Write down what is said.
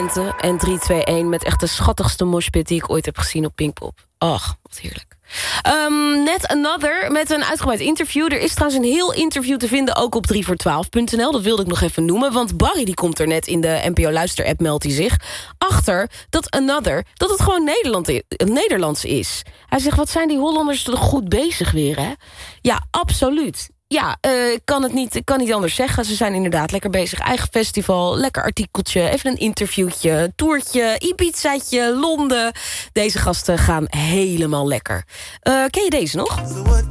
Twente en 321 met echt de schattigste moshpit die ik ooit heb gezien op Pinkpop. Ach, wat heerlijk. Net Another met een uitgebreid interview. Er is trouwens een heel interview te vinden ook op 3voor12.nl. Dat wilde ik nog even noemen, want Barry die komt er net in de NPO Luister-app, meldt hij zich achter dat Another, dat het gewoon Nederlands is. Hij zegt, wat zijn die Hollanders toch goed bezig weer, hè? Ja, absoluut. Ja, ik kan niet anders zeggen. Ze zijn inderdaad lekker bezig. Eigen festival, lekker artikeltje, even een interviewtje, toertje, Ibizaatje, Londen. Deze gasten gaan helemaal lekker. Ken je deze nog?